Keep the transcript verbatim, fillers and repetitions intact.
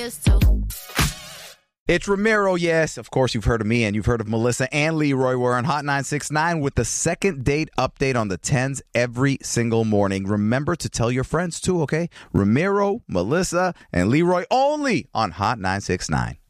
this too. It's Ramiro, yes. Of course, you've heard of me, and you've heard of Melissa and Leroy. We're on Hot nine six nine with the second date update on the tens every single morning. Remember to tell your friends, too, okay? Ramiro, Melissa, and Leroy only on Hot nine six nine.